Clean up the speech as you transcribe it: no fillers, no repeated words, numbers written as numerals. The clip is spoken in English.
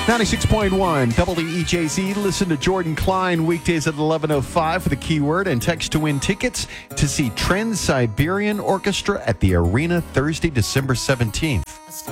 96.1 WEJZ. Listen to Jordan Klein weekdays at 11:05 for the keyword and text to win tickets to see Trans-Siberian Orchestra at the Arena Thursday, December 17th.